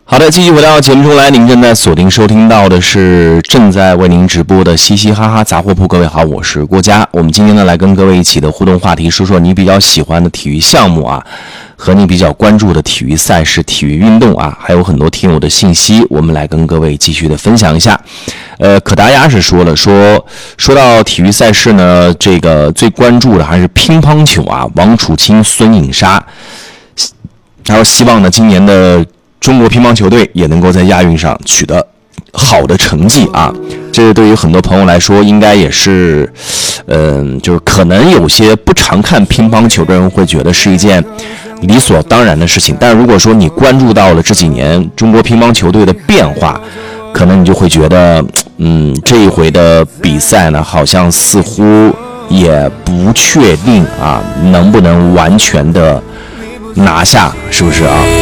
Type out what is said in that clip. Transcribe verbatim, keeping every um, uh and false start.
好的，继续回到节目中来，您正在锁定收听到的是正在为您直播的嘻嘻哈哈杂货铺。各位好，我是郭嘉。我们今天呢来跟各位一起的互动话题，说说你比较喜欢的体育项目啊，和你比较关注的体育赛事、体育运动啊，还有很多听友的信息，我们来跟各位继续的分享一下。呃，可达鸭是说了，说说到体育赛事呢，这个最关注的还是乒乓球啊，王楚钦、孙颖莎，还有希望呢今年的中国乒乓球队也能够在亚运上取得好的成绩啊！这个对于很多朋友来说，应该也是，嗯、呃，就是可能有些不常看乒乓球的人会觉得是一件理所当然的事情。但如果说你关注到了这几年中国乒乓球队的变化，可能你就会觉得，嗯，这一回的比赛呢，好像似乎也不确定啊，能不能完全的拿下，是不是啊？